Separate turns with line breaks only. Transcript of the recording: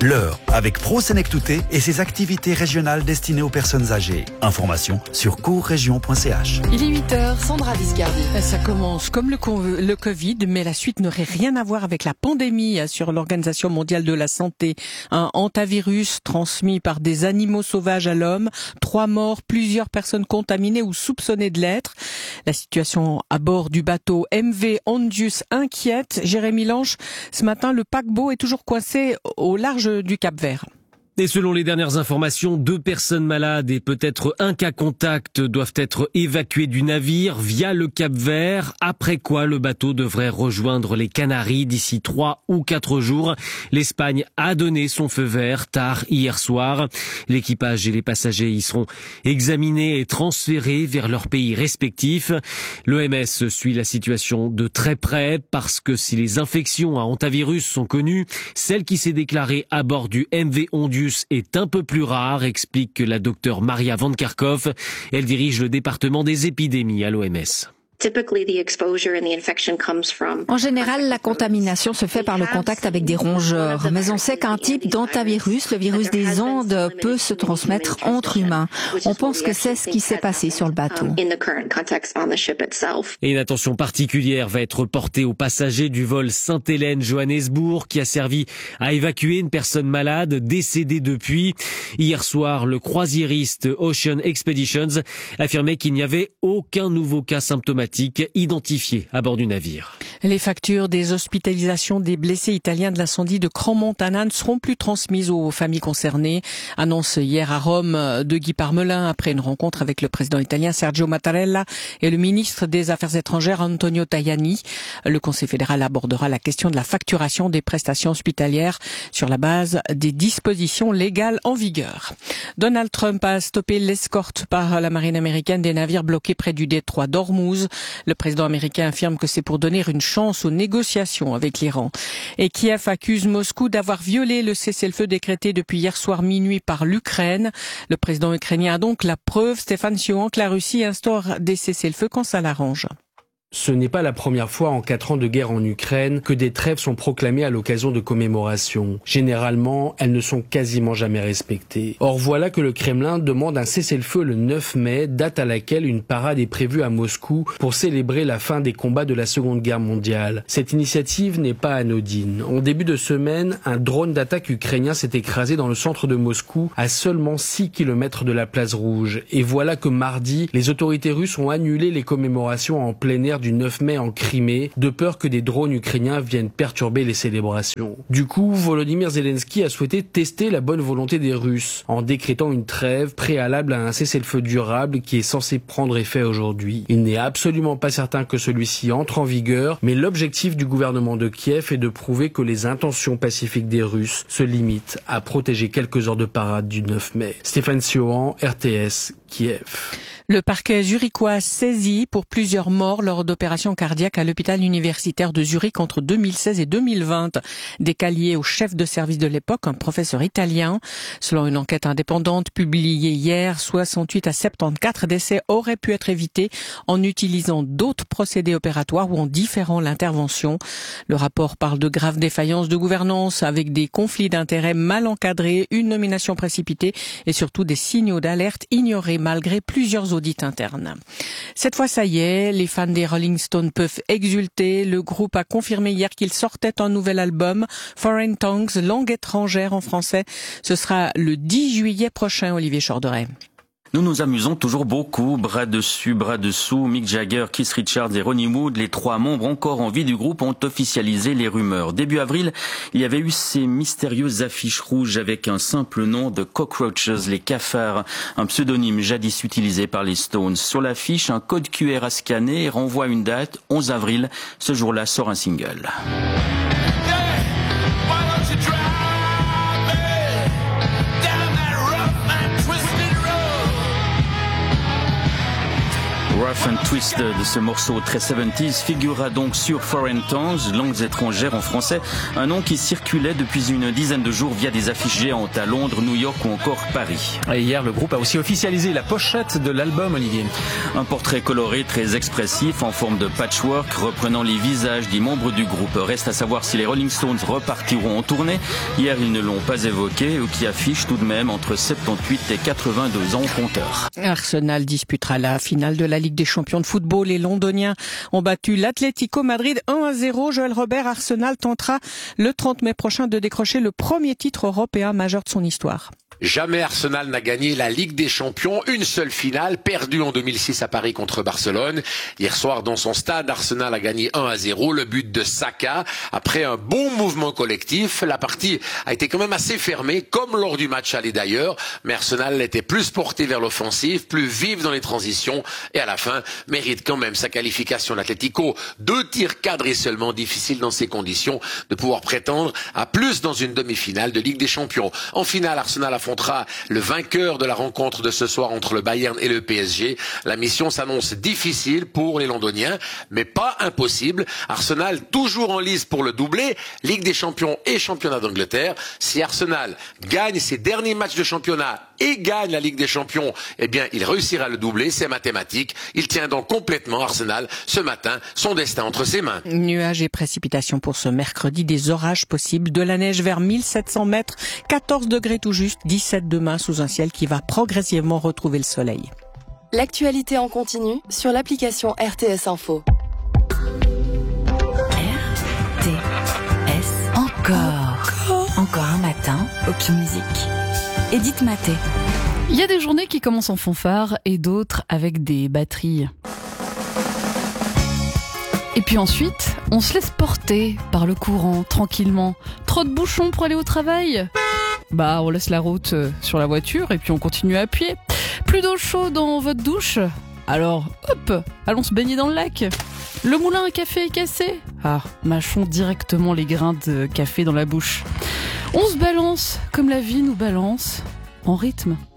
L'heure avec Pro Senectouté et ses activités régionales destinées aux personnes âgées. Information sur courregion.ch.
Il est 8h, Sandra Viscardi.
Ça commence comme le Covid, mais la suite n'aurait rien à voir avec la pandémie, assure l'Organisation mondiale de la santé. Un hantavirus transmis par des animaux sauvages à l'homme, 3 morts, plusieurs personnes contaminées ou soupçonnées de l'être. La situation à bord du bateau MV Ondius inquiète. Jérémy Lange, ce matin, le paquebot est toujours coincé au large du Cap-Vert.
Et selon les dernières informations, 2 personnes malades et peut-être un cas contact doivent être évacués du navire via le Cap-Vert, après quoi le bateau devrait rejoindre les Canaries d'ici 3 ou 4 jours. L'Espagne a donné son feu vert tard hier soir. L'équipage et les passagers y seront examinés et transférés vers leurs pays respectifs. L'OMS suit la situation de très près parce que si les infections à hantavirus sont connues, celle qui s'est déclarée à bord du MV Ondius est un peu plus rare, explique la docteure Maria Van Kerkhoff. Elle dirige le département des épidémies à l'OMS.
En général, la contamination se fait par le contact avec des rongeurs, mais on sait qu'un type d'hantavirus, le virus des Andes, peut se transmettre entre humains. On pense que c'est ce qui s'est passé sur le bateau.
Et une attention particulière va être portée aux passagers du vol Sainte-Hélène-Johannesburg qui a servi à évacuer une personne malade décédée depuis. Hier soir, le croisiériste Ocean Expeditions affirmait qu'il n'y avait aucun nouveau cas symptomatique identifiés à bord du navire.
Les factures des hospitalisations des blessés italiens de l'incendie de Crans-Montana ne seront plus transmises aux familles concernées. Annonce hier à Rome de Guy Parmelin après une rencontre avec le président italien Sergio Mattarella et le ministre des Affaires étrangères Antonio Tajani. Le Conseil fédéral abordera la question de la facturation des prestations hospitalières sur la base des dispositions légales en vigueur. Donald Trump a stoppé l'escorte par la marine américaine des navires bloqués près du détroit d'Ormuz. Le président américain affirme que c'est pour donner une chance aux négociations avec l'Iran. Et Kiev accuse Moscou d'avoir violé le cessez-le-feu décrété depuis hier soir minuit par l'Ukraine. Le président ukrainien a donc la preuve, Stéphane Siohan, que la Russie instaure des cessez-le-feu quand ça l'arrange.
Ce n'est pas la première fois en 4 ans de guerre en Ukraine que des trêves sont proclamées à l'occasion de commémorations. Généralement, elles ne sont quasiment jamais respectées. Or voilà que le Kremlin demande un cessez-le-feu le 9 mai, date à laquelle une parade est prévue à Moscou pour célébrer la fin des combats de la Seconde Guerre mondiale. Cette initiative n'est pas anodine. En début de semaine, un drone d'attaque ukrainien s'est écrasé dans le centre de Moscou, à seulement 6 km de la place Rouge. Et voilà que mardi, les autorités russes ont annulé les commémorations en plein air du 9 mai en Crimée, de peur que des drones ukrainiens viennent perturber les célébrations. Du coup, Volodymyr Zelensky a souhaité tester la bonne volonté des Russes, en décrétant une trêve préalable à un cessez-le-feu durable qui est censé prendre effet aujourd'hui. Il n'est absolument pas certain que celui-ci entre en vigueur, mais l'objectif du gouvernement de Kiev est de prouver que les intentions pacifiques des Russes se limitent à protéger quelques heures de parade du 9 mai. Stéphane Siohan, RTS, Kiev.
Le parquet zurichois saisi pour plusieurs morts lors d'opérations cardiaques à l'hôpital universitaire de Zurich entre 2016 et 2020. Des cas liés au chef de service de l'époque, un professeur italien. Selon une enquête indépendante publiée hier, 68 à 74 décès auraient pu être évités en utilisant d'autres procédés opératoires ou en différant l'intervention. Le rapport parle de graves défaillances de gouvernance avec des conflits d'intérêts mal encadrés, une nomination précipitée et surtout des signaux d'alerte ignorés malgré plusieurs audits internes. Cette fois, ça y est, les fans des Rolling Stones peuvent exulter. Le groupe a confirmé hier qu'il sortait un nouvel album, Foreign Tongues, langue étrangère en français. Ce sera le 10 juillet prochain, Olivier Chorderet.
Nous nous amusons toujours beaucoup, bras dessus, bras dessous. Mick Jagger, Keith Richards et Ronnie Wood, les 3 membres encore en vie du groupe, ont officialisé les rumeurs. Début avril, il y avait eu ces mystérieuses affiches rouges avec un simple nom de Cockroaches, les cafards, un pseudonyme jadis utilisé par les Stones. Sur l'affiche, un code QR à scanner renvoie une date, 11 avril. Ce jour-là sort un single. Rough Fun Twist de ce morceau très 70s figurera donc sur Foreign Tongues, langues étrangères en français, un nom qui circulait depuis une dizaine de jours via des affiches géantes à Londres, New York ou encore Paris.
Et hier, le groupe a aussi officialisé la pochette de l'album, Olivier.
Un portrait coloré très expressif en forme de patchwork reprenant les visages des membres du groupe. Reste à savoir si les Rolling Stones repartiront en tournée. Hier, ils ne l'ont pas évoqué, eux qui affichent tout de même entre 78 et 82 ans au compteur.
Arsenal disputera la finale de la Ligue des champions de football. Les Londoniens ont battu l'Atlético Madrid 1-0. Joël Robert, Arsenal tentera le 30 mai prochain de décrocher le premier titre européen majeur de son histoire.
Jamais Arsenal n'a gagné la Ligue des Champions, une seule finale, perdue en 2006 à Paris contre Barcelone. Hier soir, dans son stade, Arsenal a gagné 1-0, le but de Saka. Après un bon mouvement collectif, la partie a été quand même assez fermée, comme lors du match aller d'ailleurs. Mais Arsenal était plus porté vers l'offensive, plus vif dans les transitions, et à la fin, mérite quand même sa qualification. L'Atlético, 2 tirs cadrés seulement, difficile dans ces conditions de pouvoir prétendre à plus dans une demi-finale de Ligue des Champions. En finale, Arsenal affrontera le vainqueur de la rencontre de ce soir entre le Bayern et le PSG. La mission s'annonce difficile pour les Londoniens, mais pas impossible. Arsenal toujours en lice pour le doublé, Ligue des Champions et Championnat d'Angleterre. Si Arsenal gagne ses derniers matchs de championnat et gagne la Ligue des Champions, eh bien, il réussira le doublé, c'est mathématique. Il tient donc complètement, Arsenal, ce matin, son destin entre ses mains.
Nuages et précipitations pour ce mercredi, des orages possibles, de la neige vers 1700 mètres, 14 degrés tout juste, 17 demain sous un ciel qui va progressivement retrouver le soleil.
L'actualité en continu sur l'application RTS Info.
RTS, encore un matin, aucune musique. Edith Maté.
Il y a des journées qui commencent en fanfare et d'autres avec des batteries. Et puis ensuite, on se laisse porter par le courant, tranquillement. Trop de bouchons pour aller au travail ? On laisse la route sur la voiture et puis on continue à pied. Plus d'eau chaude dans votre douche ? Alors, hop, allons se baigner dans le lac. Le moulin à café est cassé ? Mâchons directement les grains de café dans la bouche. On se balance comme la vie nous balance, en rythme.